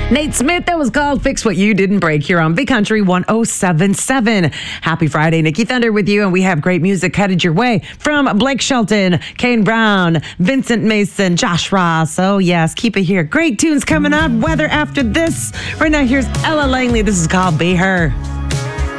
Nate Smith, that was called Fix What You Didn't Break here on Big Country 107.7. Happy Friday. Nikki Thunder with you, and we have great music headed your way from Blake Shelton, Kane Brown, Vincent Mason, Josh Ross. Oh, yes, keep it here. Great tunes coming up. Weather after this. Right now, here's Ella Langley. This is called Be Her.